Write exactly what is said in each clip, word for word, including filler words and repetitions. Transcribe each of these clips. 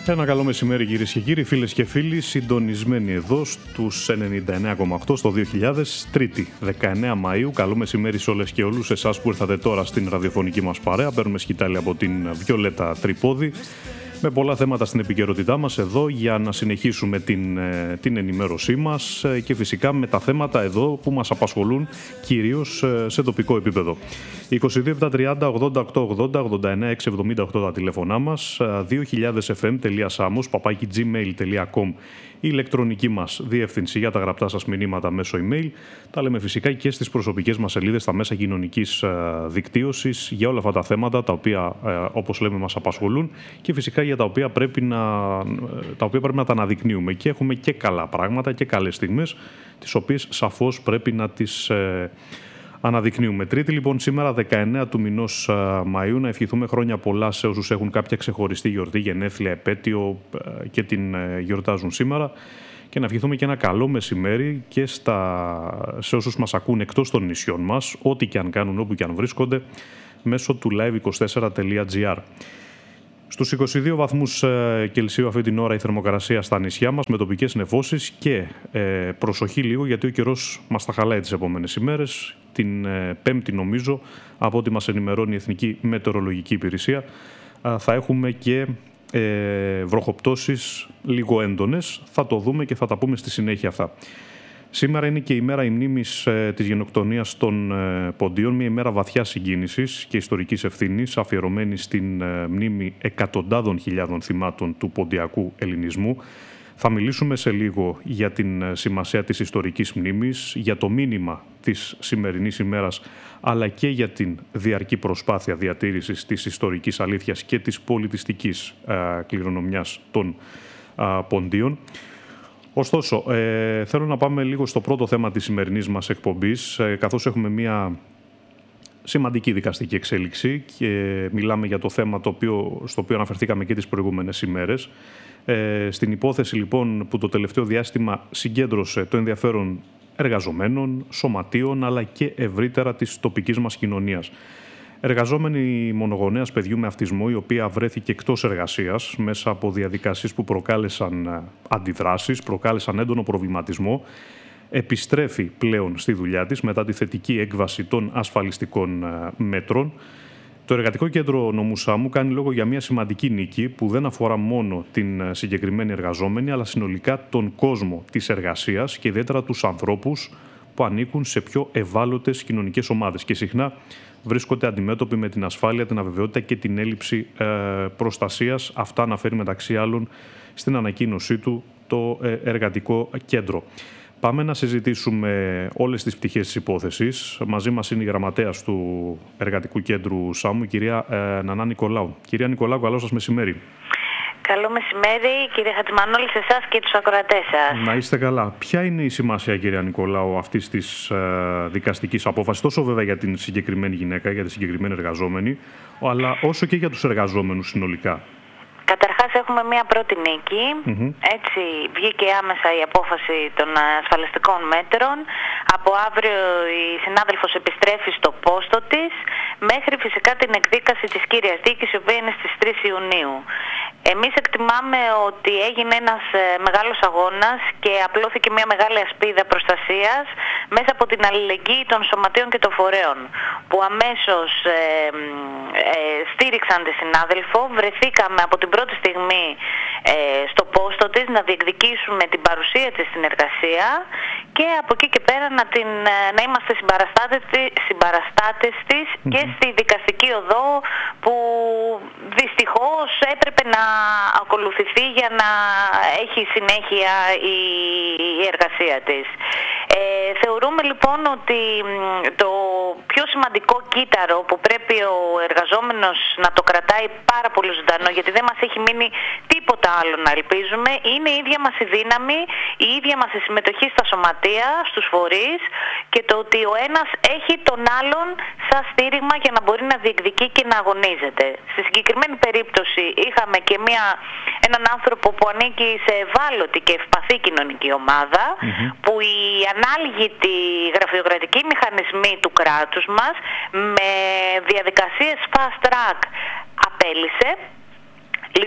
Ένα καλό μεσημέρι κυρίες και κύριοι, φίλες και φίλοι, συντονισμένοι εδώ στους ενενήντα εννέα κόμμα οκτώ στο δύο χιλιάδες, Τρίτη, δεκαεννέα Μαΐου. Καλό μεσημέρι σε όλες και όλους εσάς που ήρθατε τώρα στην ραδιοφωνική μας παρέα. Παίρνουμε σκητάλη από την Βιολέτα Τρυπόδη, με πολλά θέματα στην επικαιρότητά μας εδώ για να συνεχίσουμε την, την ενημέρωσή μας και φυσικά με τα θέματα εδώ που μας απασχολούν κυρίως σε τοπικό επίπεδο. είκοσι δύο επτακόσια τριάντα ογδόντα οκτώ ογδόντα ογδόντα εννέα εξακόσια εβδομήντα οκτώ τα τηλέφωνά μας, δύο χιλιάδες εφ εμ τελεία samos παπάκι τζι μέιλ τελεία κομ η ηλεκτρονική μας διεύθυνση για τα γραπτά σας μηνύματα μέσω email. Τα λέμε φυσικά και στις προσωπικές μας σελίδες στα μέσα κοινωνικής δικτύωσης για όλα αυτά τα θέματα τα οποία όπως λέμε μας απασχολούν και φυσικά για τα οποία πρέπει να τα, οποία πρέπει να τα αναδεικνύουμε. Και έχουμε και καλά πράγματα και καλές στιγμές, τις οποίες σαφώς πρέπει να τις ε, αναδεικνύουμε. Τρίτη λοιπόν σήμερα δεκαεννέα του μηνός Μαΐου, να ευχηθούμε χρόνια πολλά σε όσους έχουν κάποια ξεχωριστή γιορτή, γενέθλια, επέτειο και την γιορτάζουν σήμερα, και να ευχηθούμε και ένα καλό μεσημέρι και στα, σε όσους μας ακούν εκτός των νησιών μας, ό,τι και αν κάνουν, όπου και αν βρίσκονται, μέσω του live είκοσι τέσσερα τελεία τζι άρ. Στους είκοσι δύο βαθμούς Κελσίου αυτή την ώρα η θερμοκρασία στα νησιά μας, με τοπικές νεφώσεις και ε, προσοχή λίγο, γιατί ο καιρός μας τα χαλάει τις επόμενες ημέρες. Την ε, Πέμπτη νομίζω, από ό,τι μας ενημερώνει η Εθνική Μετεωρολογική Υπηρεσία, ε, θα έχουμε και ε, βροχοπτώσεις λίγο έντονες. Θα το δούμε και θα τα πούμε στη συνέχεια αυτά. Σήμερα είναι και η μέρα ημνήμης ε, της γενοκτονίας των ε, Ποντίων, μια ημέρα βαθιάς συγκίνησης και ιστορικής ευθύνης, αφιερωμένη στην ε, μνήμη εκατοντάδων χιλιάδων θυμάτων του ποντιακού ελληνισμού. Θα μιλήσουμε σε λίγο για την ε, σημασία της ιστορικής μνήμης, για το μήνυμα της σημερινής ημέρας, αλλά και για την διαρκή προσπάθεια διατήρησης της ιστορικής αλήθειας και της πολιτιστικής ε, κληρονομιάς των ε, Ποντίων. Ωστόσο, ε, θέλω να πάμε λίγο στο πρώτο θέμα της σημερινής μας εκπομπής, ε, καθώς έχουμε μια σημαντική δικαστική εξέλιξη και μιλάμε για το θέμα το οποίο, στο οποίο αναφερθήκαμε και τις προηγούμενες ημέρες. Ε, στην υπόθεση λοιπόν που το τελευταίο διάστημα συγκέντρωσε το ενδιαφέρον εργαζομένων, σωματείων, αλλά και ευρύτερα της τοπικής μας κοινωνίας. Εργαζόμενη μονογονέας παιδιού με αυτισμό, η οποία βρέθηκε εκτός εργασίας μέσα από διαδικασίες που προκάλεσαν αντιδράσεις, προκάλεσαν έντονο προβληματισμό, επιστρέφει πλέον στη δουλειά της μετά τη θετική έκβαση των ασφαλιστικών μέτρων. Το Εργατικό Κέντρο Νομού Σάμου κάνει λόγο για μια σημαντική νίκη που δεν αφορά μόνο την συγκεκριμένη εργαζόμενη, αλλά συνολικά τον κόσμο της εργασίας και ιδιαίτερα τους ανθρώπους που ανήκουν σε πιο ευάλωτες κοινωνικές ομάδες και συχνά βρίσκονται αντιμέτωποι με την ασφάλεια, την αβεβαιότητα και την έλλειψη ε, προστασίας. Αυτά αναφέρει μεταξύ άλλων στην ανακοίνωσή του το ε, Εργατικό Κέντρο. Πάμε να συζητήσουμε όλες τις πτυχές της υπόθεσης. Μαζί μας είναι η γραμματέας του Εργατικού Κέντρου Σάμου, η κυρία ε, Νανά Νικολάου. Κυρία Νικολάου, καλό σας μεσημέρι. Καλό μεσημέρι, κύριε Χατζημανόλη, σε εσάς και τους ακροατές σας. Να είστε καλά. Ποια είναι η σημασία, κυρία Νικολάου, αυτής της ε, δικαστικής απόφασης, τόσο βέβαια για την συγκεκριμένη γυναίκα, για τη συγκεκριμένη εργαζόμενη, αλλά όσο και για τους εργαζόμενους συνολικά? Καταρχάς έχουμε μία πρώτη νίκη. Mm-hmm. Έτσι βγήκε άμεσα η απόφαση των ασφαλιστικών μέτρων. Από αύριο η συνάδελφος επιστρέφει στο πόστο της, μέχρι φυσικά την εκδίκαση της κύριας δίκης, η οποία είναι στις τρεις Ιουνίου. Εμείς εκτιμάμε ότι έγινε ένας μεγάλος αγώνας και απλώθηκε μια μεγάλη ασπίδα προστασίας μέσα από την αλληλεγγύη των σωματείων και των φορέων, που αμέσως ε, ε, στήριξαν τη συνάδελφο. Βρεθήκαμε από την πρώτη στιγμή ε, στο πόστο της να διεκδικήσουμε την παρουσία της στην εργασία και από εκεί και πέρα να, την, να είμαστε συμπαραστάτες, συμπαραστάτες της mm-hmm. και στη δικαστική οδό που δυστυχώς έπρεπε να ακολουθηθεί για να έχει συνέχεια η, η εργασία της. Ε, θεωρούμε λοιπόν ότι το πιο σημαντικό κύτταρο που πρέπει ο εργαζόμενος να το κρατάει πάρα πολύ ζωντανό, γιατί δεν μας έχει μείνει τίποτα άλλο να ελπίζουμε, είναι η ίδια μας η δύναμη, η ίδια μας η συμμετοχή στα σωματεία, στους φορείς, και το ότι ο ένας έχει τον άλλον σαν στήριγμα για να μπορεί να διεκδικεί και να αγωνίζεται. Στη συγκεκριμένη περίπτωση είχαμε και μια, έναν άνθρωπο που ανήκει σε ευάλωτη και ευπαθή κοινωνική ομάδα, mm-hmm. που οι ανάλγητοι γραφειοκρατικοί μηχανισμοί του κράτους μας με διαδικασίες fast track απέλυσε.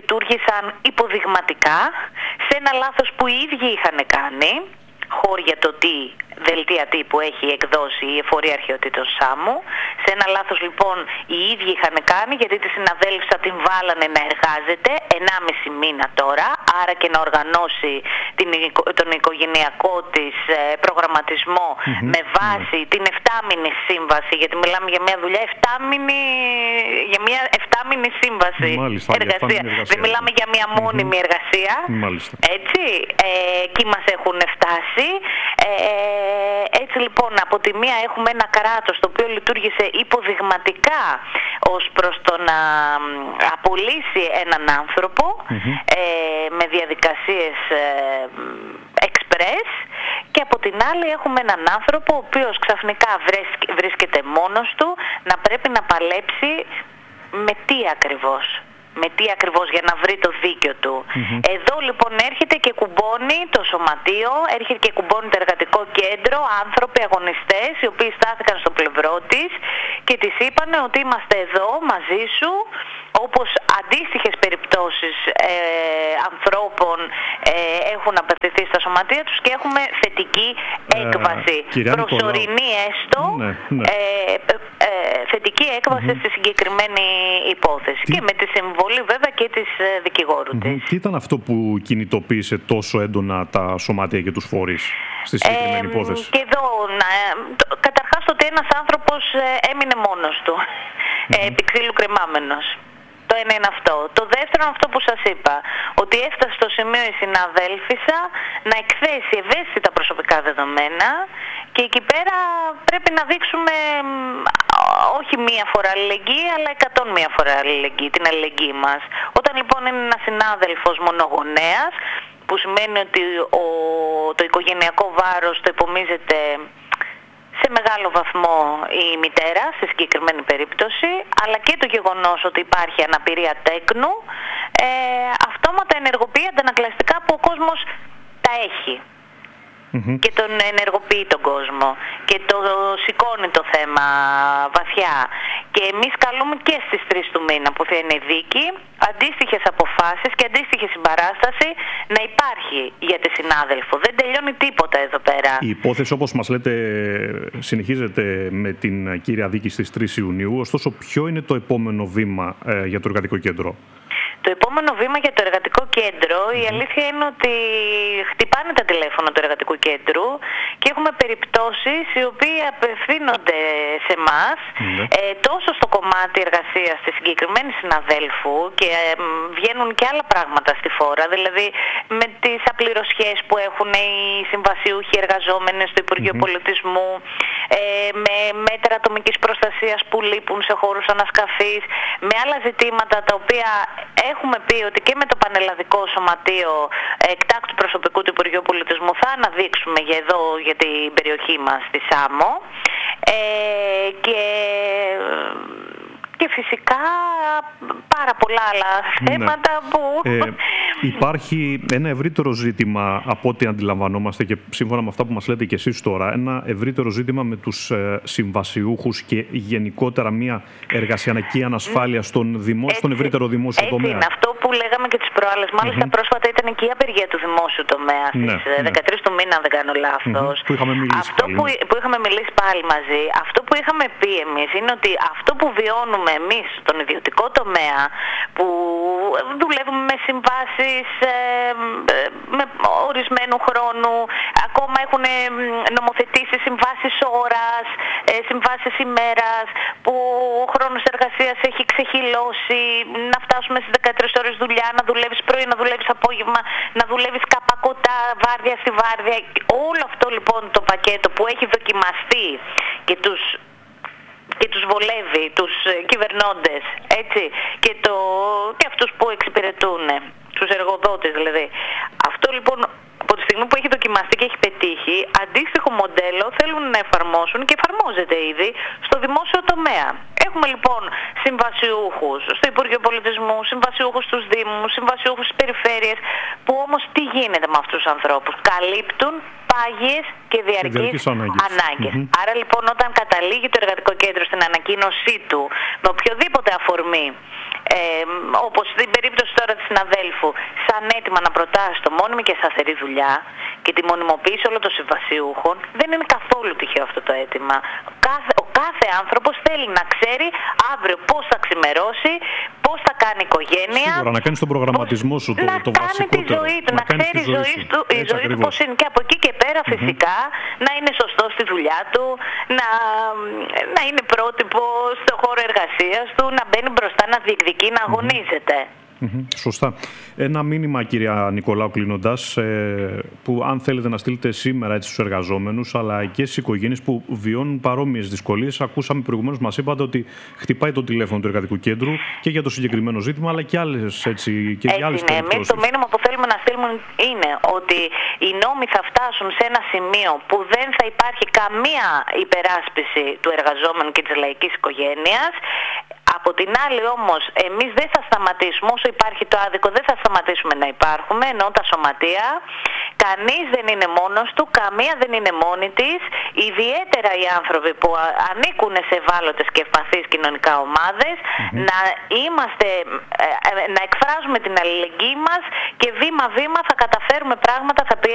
λειτουργήσαν υποδειγματικά σε ένα λάθος που οι ίδιοι είχαν κάνει, χώρια το τι δελτία τύπου έχει εκδώσει η Εφορία Αρχαιοτήτων Σάμου. Σε ένα λάθος λοιπόν οι ίδιοι είχαν κάνει, γιατί τη συναδέλφισσα την βάλανε να εργάζεται ενάμιση μήνα τώρα, άρα και να οργανώσει την, τον οικογενειακό της προγραμματισμό mm-hmm. με βάση mm-hmm. την εφτάμηνη σύμβαση, γιατί μιλάμε για μια δουλειά εφτάμηνη, για μια εφτάμηνη σύμβαση. Μάλιστα, εργασία. Δεν μιλάμε για μια μόνιμη mm-hmm. εργασία. Μάλιστα. Έτσι, ε, εκεί μας έχουν φτάσει. Ε, έτσι λοιπόν, από τη μία έχουμε ένα κράτος το οποίο λειτουργήσε υποδειγματικά ως προς το να απολύσει έναν άνθρωπο mm-hmm. ε, με διαδικασίες ε, express, και από την άλλη έχουμε έναν άνθρωπο ο οποίος ξαφνικά βρίσκεται μόνος του να πρέπει να παλέψει με τι ακριβώς. Με τι ακριβώς, για να βρει το δίκιο του. Mm-hmm. Εδώ λοιπόν έρχεται και κουμπώνει το σωματείο, έρχεται και κουμπώνει το εργατικό κέντρο, άνθρωποι αγωνιστές οι οποίοι στάθηκαν στο πλευρό της και της είπανε ότι είμαστε εδώ μαζί σου, όπως αντίστοιχες περιπτώσεις ε, ανθρώπων ε, έχουν απευθυνθεί στα σωματεία τους και έχουμε θετική έκβαση. Ε, προσωρινή έστω, ναι, ναι. Ε, ε, θετική έκβαση mm-hmm. στη συγκεκριμένη υπόθεση. Τι... και με τη συμβολή βέβαια και της ε, δικηγόρου mm-hmm. της. Τι ήταν αυτό που κινητοποίησε τόσο έντονα τα σωματεία και τους φορείς στη συγκεκριμένη ε, υπόθεση? Και εδώ, να, το, καταρχάς το ότι ένας άνθρωπος ε, έμεινε μόνος του, mm-hmm. ε, επί ξύλου κρεμάμενος. Το ένα είναι αυτό. Το δεύτερο είναι αυτό που σας είπα, ότι έφτασε στο σημείο η συναδέλφισσα να εκθέσει ευαίσθητα προσωπικά δεδομένα και εκεί πέρα πρέπει να δείξουμε όχι μία φορά αλληλεγγύη, αλλά εκατόν μία φορά αλληλεγγύη, την αλληλεγγύη μας. Όταν λοιπόν είναι ένας συνάδελφος μονογονέας, που σημαίνει ότι ο, το οικογενειακό βάρος το υπομίζεται σε μεγάλο βαθμό η μητέρα, στη συγκεκριμένη περίπτωση, αλλά και το γεγονός ότι υπάρχει αναπηρία τέκνου, ε, αυτόματα ενεργοποιεί αντανακλαστικά που ο κόσμος τα έχει. Mm-hmm. Και τον ενεργοποιεί τον κόσμο και το σηκώνει το θέμα βαθιά. Και εμείς καλούμε και στις τρεις του μήνα που θα είναι η δίκη αντίστοιχες αποφάσεις και αντίστοιχη συμπαράσταση να υπάρχει για τη συνάδελφο. Δεν τελειώνει τίποτα εδώ πέρα. Η υπόθεση, όπως μας λέτε, συνεχίζεται με την κύρια δίκη στις τρεις Ιουνίου. Ωστόσο, ποιο είναι το επόμενο βήμα ε, για το εργατικό κέντρο? Το επόμενο βήμα για το εργατικό κέντρο, η αλήθεια είναι ότι χτυπάνε τα τηλέφωνα του εργατικού κέντρου και έχουμε περιπτώσεις οι οποίοι απευθύνονται σε εμάς mm-hmm. ε, τόσο στο κομμάτι εργασίας της συγκεκριμένης συναδέλφου, και ε, βγαίνουν και άλλα πράγματα στη φόρα, δηλαδή με τις απληρωσιές που έχουν οι συμβασιούχοι εργαζόμενοι στο Υπουργείο mm-hmm. Πολιτισμού, ε, με μέτρα ατομικής προστασίας που λείπουν σε χώρους ανασκαφής, με άλλα ζητήματα τα οποία έχουμε πει ότι και με το Πανελλαδικό Σωματείο Εκτάκτου Προσωπικού του Υπουργείου Πολιτισμού θα αναδείξουμε για εδώ, για την περιοχή μας, τη Σάμο. Ε, και... και φυσικά πάρα πολλά άλλα θέματα ναι. που... Ε, υπάρχει ένα ευρύτερο ζήτημα, από ό,τι αντιλαμβανόμαστε και σύμφωνα με αυτά που μας λέτε και εσείς τώρα, ένα ευρύτερο ζήτημα με τους ε, συμβασιούχους και γενικότερα μια εργασιακή ανασφάλεια στον, δημόσιο, στον ευρύτερο δημόσιο έτσι τομέα. Είναι αυτό που λέγαμε και τις προάλλες. Μάλιστα mm-hmm. πρόσφατα ήταν και η απεργία του δημόσιου τομέα στις ναι, δεκατρείς ναι. του μήνα, αν δεν κάνω λάθος. Mm-hmm. Που είχαμε μιλήσει αυτό πάλι, που, ναι. που είχαμε μιλήσει πάλι μαζί. Αυτό που είχαμε πει εμείς είναι ότι αυτό που βιώνουμε εμείς στον ιδιωτικό τομέα, που δουλεύουμε με συμβάσεις ε, με ορισμένου χρόνου, ακόμα έχουν νομοθετήσει συμβάσεις ώρας, ε, συμβάσεις ημέρας, που ο χρόνος εργασίας έχει ξεχυλώσει, να φτάσουμε στις δεκατρείς ώρες δουλειά, να δουλεύεις πρωί, να δουλεύεις απόγευμα, να δουλεύεις καπακωτά, βάρδια στη βάρδια. Όλο αυτό λοιπόν το πακέτο που έχει δοκιμαστεί και τους και τους βολεύει, τους κυβερνώντες, έτσι, και, το, και αυτούς που εξυπηρετούν, τους εργοδότες δηλαδή. Αυτό λοιπόν, από τη στιγμή που έχει δοκιμαστεί και έχει πετύχει, αντίστοιχο μοντέλο θέλουν να εφαρμόσουν και εφαρμόζεται ήδη στο δημόσιο τομέα. Έχουμε λοιπόν συμβασιούχους στο Υπουργείο Πολιτισμού, συμβασιούχους στους Δήμους, συμβασιούχους στις περιφέρειες, που όμως τι γίνεται με αυτούς τους ανθρώπους? Καλύπτουν πάγιες και διαρκείς ανάγκες. Mm-hmm. Άρα λοιπόν, όταν καταλήγει το εργατικό κέντρο στην ανακοίνωσή του με οποιοδήποτε αφορμή, Ε, όπως στην περίπτωση τώρα της συναδέλφου σαν έτοιμα να προτάσει το μόνιμη και σταθερή δουλειά και τη μονιμοποίηση όλων των συμβασιούχων, δεν είναι καθόλου τυχαίο αυτό το αίτημα. Κάθε, ο κάθε άνθρωπος θέλει να ξέρει αύριο πώς θα ξημερώσει, πώς θα κάνει οικογένεια. Σίγουρα, να κάνει τον προγραμματισμό σου, το, να το κάνει τη ζωή του, να, να ξέρει τη ζωή, ζωή του, η ζωή του πώς είναι. Και από εκεί και πέρα φυσικά mm-hmm. να είναι σωστό στη δουλειά του, να, να είναι πρότυπο στο χώρο εργασίας του, να μπαίνει μπροστά, να διεκδικεί, να αγωνίζεται. Mm-hmm. Σωστά. Ένα μήνυμα, κυρία Νικολάου, κλείνοντας, ε, που αν θέλετε να στείλετε σήμερα έτσι στους εργαζόμενους, αλλά και στις οικογένειες που βιώνουν παρόμοιες δυσκολίες. Ακούσαμε προηγουμένως, μας είπατε ότι χτυπάει το τηλέφωνο του εργατικού κέντρου και για το συγκεκριμένο ζήτημα, αλλά και άλλες, έτσι, και για άλλες περιπτώσεις. Εμείς το μήνυμα που θέλουμε να στείλουμε είναι ότι οι νόμοι θα φτάσουν σε ένα σημείο που δεν θα υπάρχει καμία υπεράσπιση του εργαζόμενου και της λαϊκής οικογένειας. Από την άλλη όμως, εμείς δεν θα σταματήσουμε, όσο υπάρχει το άδικο δεν θα σταματήσουμε να υπάρχουμε, ενώ τα σωματεία, κανείς δεν είναι μόνος του, καμία δεν είναι μόνη της, ιδιαίτερα οι άνθρωποι που ανήκουν σε ευάλωτες και ευπαθείς κοινωνικά ομάδες, mm-hmm. να είμαστε, να εκφράζουμε την αλληλεγγύη μας και βήμα-βήμα θα καταφέρουμε πράγματα, θα